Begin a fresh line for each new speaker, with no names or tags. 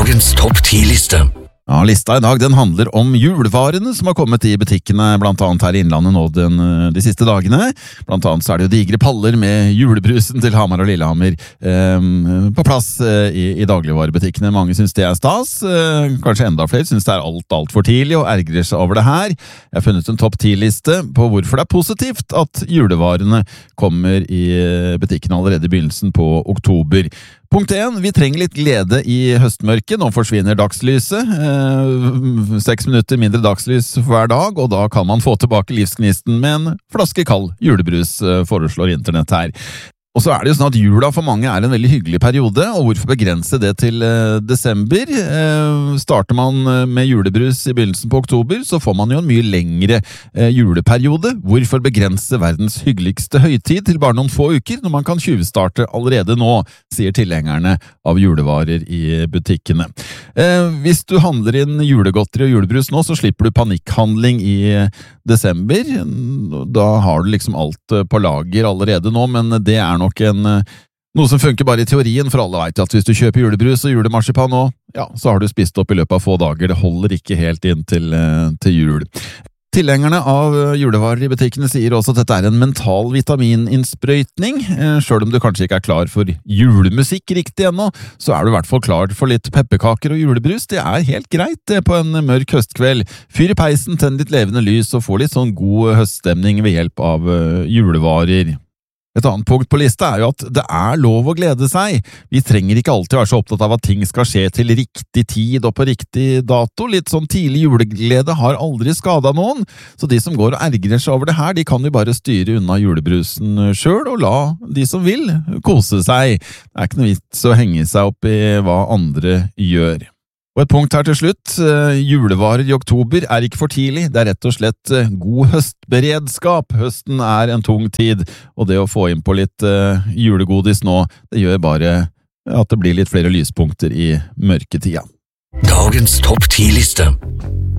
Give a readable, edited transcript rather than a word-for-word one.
Dagens topp 10-liste.
Ja, lista I dag den handler om julevarene som har kommet I butikkene, blant annet her I Innlandet nå de siste dagene. Blant annet så det jo digre paller med julebrusen til Hamar og Lillehammer på plass I dagligvarebutikkene. Mange synes det stas, kanskje enda flere synes det alt for tidlig og ergrer seg over det her. Jeg har funnet en topp 10-liste på hvorfor det positivt at julevarene kommer I butikkene allerede I begynnelsen på oktober. Punkt 1, vi trenger litt glede I høstmørket. Nå forsvinner dagslyset. 6 minutter mindre dagslys hver dag, og da kan man få tilbake livsgnisten med en flaske kald julebrus, foreslår internett her. Og så det jo sånn at jula for mange en veldig hyggelig periode, og hvorfor begrense det til desember? Starter man med julebrus I begynnelsen på oktober, så får man jo en mye lengre juleperiode. Hvorfor begrense verdens hyggeligste høytid til bare noen få uker, når man kan tjuvstarte allerede nå, sier tilhengerne av julevarer I butikkene. Hvis du handler inn julegodteri og julebrus nå, så slipper du panikkhandling I desember. Da har du liksom alt på lager allerede nå, men det nok noe som funker bare I teorien, for alle vet at hvis du kjøper julebrus og julemarsipan nå, ja, så har du spist opp I løpet av få dager. Det holder ikke helt inn til jul. Tilhengerne av julevarer I butikkene sier også at dette en mental vitamininnsprøytning. Selv om du kanskje ikke klar for julemusikk riktig ennå, så du I hvert fall klar for litt pepperkaker og julebrus. Det helt greit det på en mørk høstkveld. Fyr I peisen, tenn litt levende lys og få litt sånn god høststemning ved hjelp av julevarer. Et annet punkt på lista jo at det lov å glede seg. Vi trenger ikke alltid være så opptatt av at ting skal skje til riktig tid og på riktig dato. Litt sånn tidlig juleglede har aldri skadet noen, så de som går og ergrer seg over det her, de kan jo bare styre unna julebrusen selv og la de som vil kose seg. Det ikke noe vits å henge seg opp I hva andre gjør. Og et punkt her til slutt, julevarer I oktober ikke for tidlig, det rett og slett god høstberedskap. Høsten en tung tid, og det å få inn på litt julegodis nå, det gjør bare at det blir litt flere lyspunkter I mørketida.
Dagens topp 10-liste.